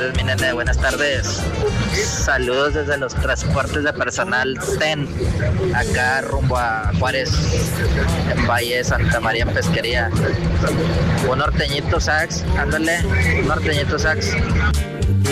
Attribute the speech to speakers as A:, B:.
A: tardes, mi nene, buenas tardes. Saludos desde los transportes de personal TEN, acá rumbo a Juárez, en Valle Santa María, en Pesquería. Un norteñito sax, ándale, un norteñito sax.